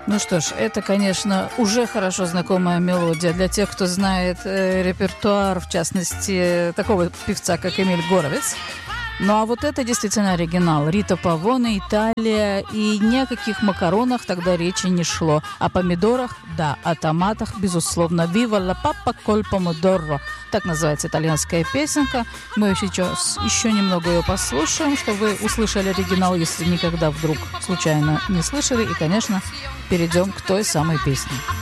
Ну что ж, это, конечно, уже хорошо знакомая мелодия для тех, кто знает репертуар, в частности, такого певца, как Эмиль Горовиц. Ну а вот это действительно оригинал. Рита Павоне, Италия. И ни о каких макаронах тогда речи не шло. О помидорах, да, о томатах, безусловно. «Viva la papa col pomodoro». Так называется итальянская песенка. Мы сейчас еще немного ее послушаем, чтобы вы услышали оригинал, если никогда вдруг случайно не слышали. И, конечно, перейдем к той самой песне.